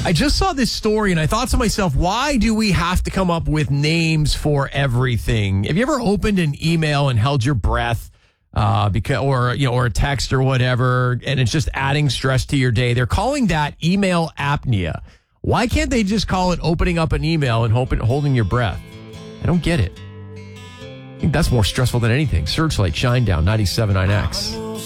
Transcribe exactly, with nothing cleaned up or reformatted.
I just saw this story and I thought to myself, why do we have to come up with names for everything? Have you ever opened an email and held your breath uh, because, or, you know, or a text or whatever, and it's just adding stress to your day? They're calling that email apnea. Why can't they just call it opening up an email and hoping, holding your breath? I don't get it. I think that's more stressful than anything. Searchlight Shinedown ninety-seven point nine X.